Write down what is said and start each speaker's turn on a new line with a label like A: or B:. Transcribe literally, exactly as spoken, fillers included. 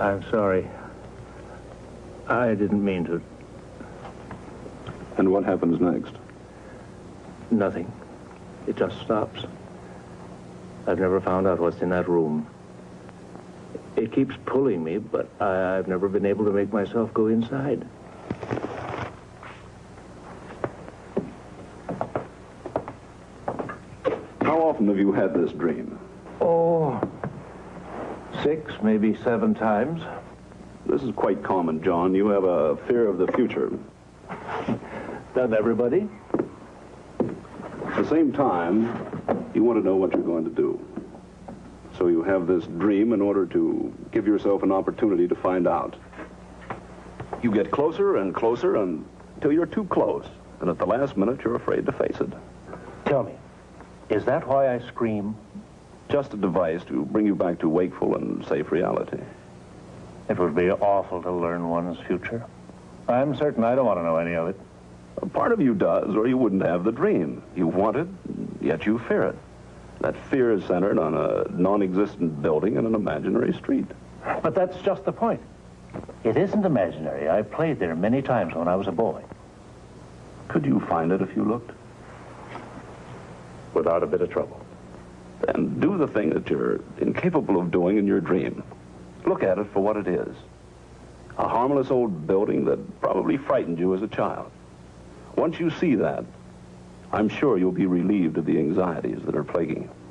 A: I'm sorry. I didn't mean to.
B: And what happens next?
A: Nothing. It just stops. I've never found out what's in that room. It keeps pulling me, but I, I've never been able to make myself go inside.
B: How often have you had this dream?
A: Oh, six, maybe seven times.
B: This is quite common, John. You have a fear of the future.
A: Doesn't everybody?
B: At the same time, you want to know what you're going to do. So you have this dream in order to give yourself an opportunity to find out. You get closer and closer until you're too close. And at the last minute, you're afraid to face it.
A: Tell me, is that why I scream?
B: Just a device to bring you back to wakeful and safe reality.
A: It would be awful to learn one's future. I'm certain I don't want to know any of it.
B: A part of you does, or you wouldn't have the dream. You want it, yet you fear it. That fear is centered on a non-existent building and an imaginary street.
A: But that's just the point. It isn't imaginary. I played there many times when I was a boy.
B: Could you find it if you looked?
A: Without a bit of trouble.
B: Then do the thing that you're incapable of doing in your dream. Look at it for what it is. A harmless old building that probably frightened you as a child. Once you see that, I'm sure you'll be relieved of the anxieties that are plaguing you.